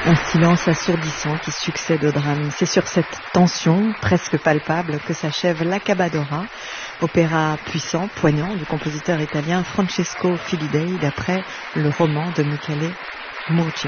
Un silence assourdissant qui succède au drame. C'est sur cette tension, presque palpable, que s'achève l'Accabadora, opéra puissant, poignant, du compositeur italien Francesco Filidei, d'après le roman de Michele Murgia.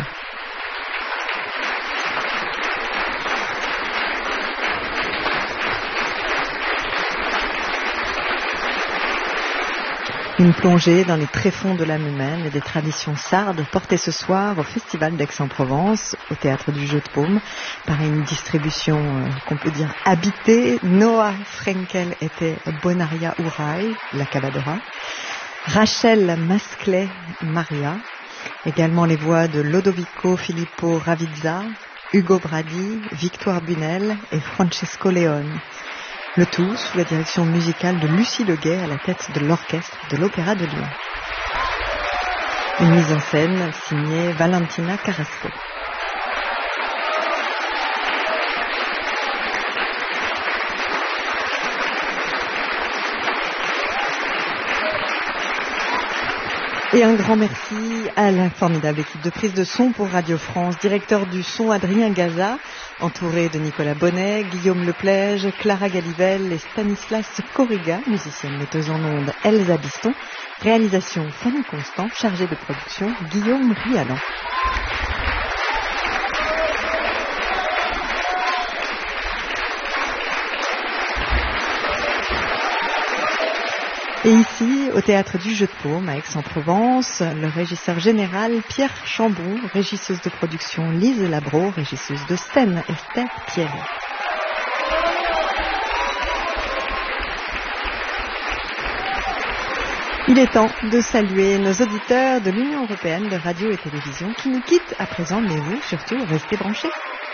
Une plongée dans les tréfonds de l'âme humaine et des traditions sardes portée ce soir au Festival d'Aix-en-Provence, au Théâtre du Jeu de Paume, par une distribution qu'on peut dire habitée. Noah Frenkel était Bonaria Urai, l'Accabadora. Rachel Masclet Maria, également les voix de Lodovico Filippo Ravizza, Ugo Bradi, Victoire Bunel et Francesco Leone. Le tout sous la direction musicale de Lucie Leguet à la tête de l'orchestre de l'Opéra de Lyon. Une mise en scène signée Valentina Carrasco. Et un grand merci à la formidable équipe de prise de son pour Radio France, directeur du son Adrien Gaza, entouré de Nicolas Bonnet, Guillaume Leplège, Clara Galivelle et Stanislas Corriga, musicienne metteuse en ondes Elsa Biston, réalisation Fanny Constant, chargée de production Guillaume Rialan. Et ici, au Théâtre du Jeu de Paume, à Aix-en-Provence, le régisseur général Pierre Chambon, régisseuse de production Lise Labro, régisseuse de scène Esther Thierry. Il est temps de saluer nos auditeurs de l'Union européenne de radio et télévision qui nous quittent à présent, mais vous, surtout, restez branchés.